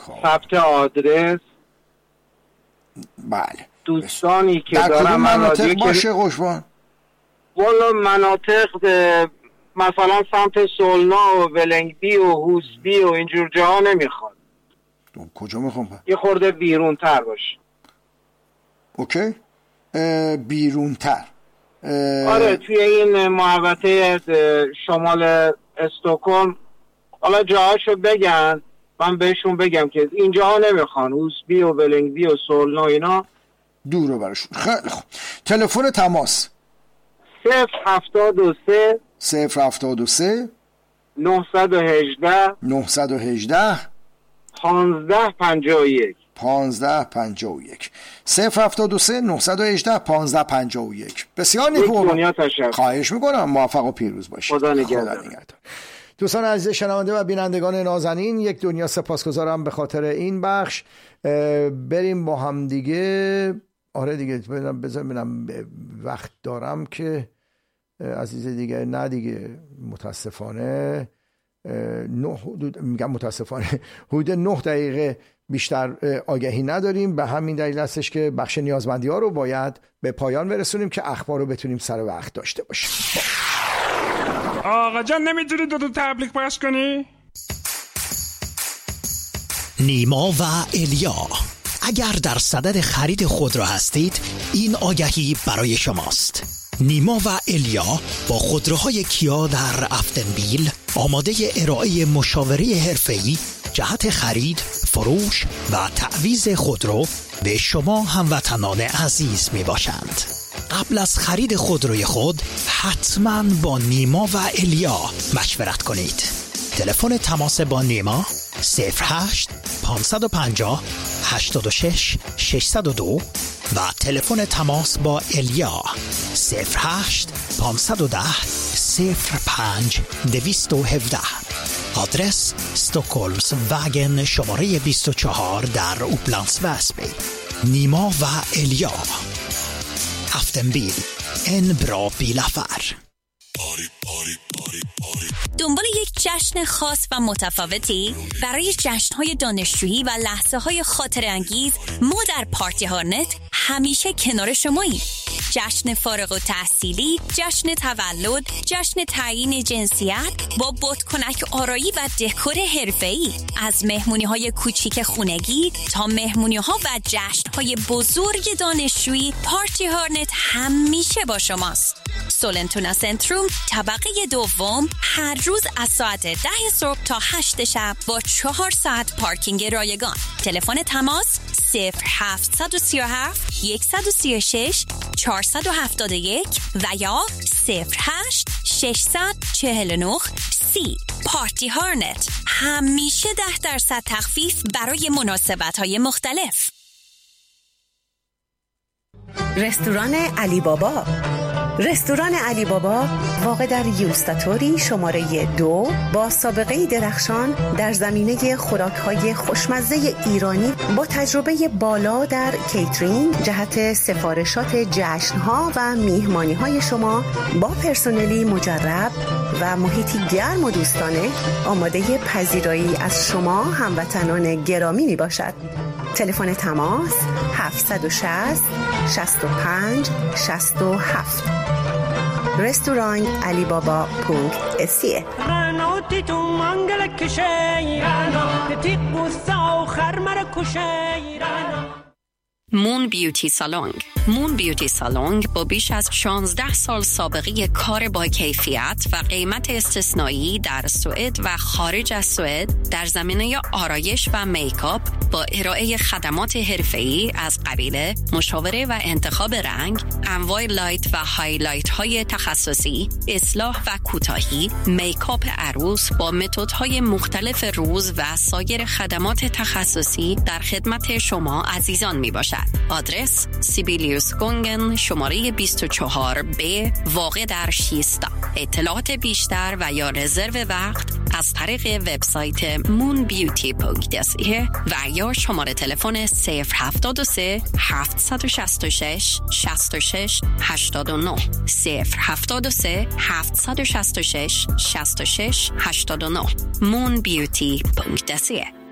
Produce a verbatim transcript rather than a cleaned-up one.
ثبت آدرس. بله. دوستانی که در دارن کدوم مناطق باشه که... قشبان؟ والا مناطق مثلا سمت سولنا و ولنگبی و هوسبی و اینجور جاها نمیخواد. کجا میخوام؟ یه خورده بیرون تر باشه. اوکی. بیرون تر. آره توی این محوطه شمال استکهلم. حالا جاهاشو بگن من بهشون بگم که اینجاها نمیخوان. هوسبی و ولنگبی و سولنا اینا دوره برشون. خیلی خوب. تلفن تماس صفر هفتاد و سه صفر هفتاد و سه نهصد و هجده نهصد و هجده پانزده پنجاه و یک پانزده پنجاه و یک صفر هفتاد و سه نهصد و هجده پانزده پنجاه و یک. بسیار نیکو. خواهش میکنم. موفق و پیروز باشید. خدا نگهدار. دوستان عزیز شنونده و بینندگان نازنین، یک دنیا سپاسگزارم به خاطر این بخش. بریم با هم دیگه. آره دیگه بذار ببینم وقت دارم که عزیز دیگه. نه دیگه متاسفانه نه حدود میگم متاسفانه حدود نه دقیقه بیشتر آگهی نداریم. به همین دلیل هستش که بخش نیازمندی ها رو باید به پایان برسونیم که اخبار رو بتونیم سر وقت داشته باشیم. آقا جان نمیتونی دو دو تبلیغ پخش کنی؟ نیما و الیا، اگر در صدد خرید خودرو هستید این آگهی برای شماست. نیما و الیا با خودروهای کیا در افتنبیل آماده ارائه مشاوره حرفه‌ای جهت خرید، فروش و تعویض خودرو به شما هموطنان عزیز می باشند. قبل از خرید خودروی خود حتما با نیما و الیا مشورت کنید. تلفن تماس با نیما صفر هشت پانصد و پنجاه هشتاد و شش ششصد و دو و تلفن تماس با الیا صفر هشت پانصد و ده صفر پنج دویست و هفده. آدرس استکهلمس واگن شماره بیست و چهار در اوپلندس وسبی. نیما و الیا، افتنبیل، ان برا بیلافر. دنبال یک جشن خاص و متفاوتی؟ برای جشن‌های دانشجویی و لحظه‌های خاطره انگیز ما در پارتی هارنت همیشه کنار شماییم. جشن فارغ التحصیلی، جشن تولد، جشن تعیین جنسیت با بادکنک آرایی و دکور حرفه‌ای، از مهمونی‌های کوچیک خونگی تا مهمونی‌ها و جشن‌های بزرگ دانشجویی، پارتی هارنت همیشه با شماست. سولنتونا سنتروم طبقه دوم، هر روز از ساعت ده صبح تا هشت شب با چهار ساعت پارکینگ رایگان. تلفن تماس صفر هفت سه هفت یک سه شش چهار هفت یک و یا صفر هشت شش چهار نه سی. پارتی هارنت، همیشه ده درصد تخفیف برای مناسبت‌های مختلف. رستوران علی بابا. رستوران علی بابا واقع در یوستاتوری شماره دو با سابقه درخشان در زمینه خوراک‌های خوشمزه ایرانی با تجربه بالا در کیترینگ جهت سفارشات جشن‌ها و میهمانی‌های شما با پرسنلی مجرب و محیطی گرم و دوستانه آماده پذیرایی از شما هموطنان گرامی میباشد. تلفن تماس هفت شش صفر شش پنج شش هفت. رستوران علی بابا پونک اسیه. مون بیوتی سالونگ. مون بیوتی سالونگ با بیش از شانزده سال سابقه کار با کیفیت و قیمت استثنایی در سوئد و خارج از سوئد در زمینه آرایش و میکاپ با ارائه خدمات حرفه‌ای از قبیل مشاوره و انتخاب رنگ، انواع لایت و هایلایت های تخصصی، اصلاح و کوتاهی، میکاپ عروس با متدهای مختلف روز و سایر خدمات تخصصی در خدمت شما عزیزان می باشد. آدرس سیبیلیوس گونگن شماره بیست و چهار ب واقع در شیستا. اطلاعات بیشتر و یا رزرو وقت از طریق وبسایت مون بیوتی پونک دی و یا شماره تلفن صفر هفتاد و سه هفتصد و شصت و شش شصت و شش هشتاد و نه صفر هفتاد و سه هفتصد و شصت و شش شصت و شش هشتاد و نه. مون بیوتی پونک دی.